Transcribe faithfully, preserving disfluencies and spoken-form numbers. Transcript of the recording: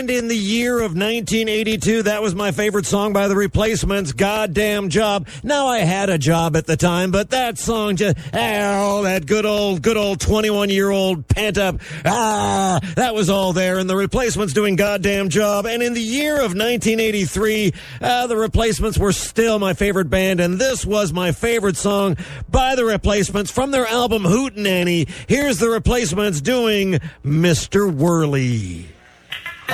And in the year of nineteen eighty-two, that was my favorite song by The Replacements, Goddamn Job. Now, I had a job at the time, but that song just, oh, that good old, good old twenty-one-year-old pent-up, ah, that was all there. And The Replacements doing Goddamn Job. And in the year of nineteen eighty-three, uh, The Replacements were still my favorite band, and this was my favorite song by The Replacements from their album Hootenanny. Here's The Replacements doing Mister Whirly.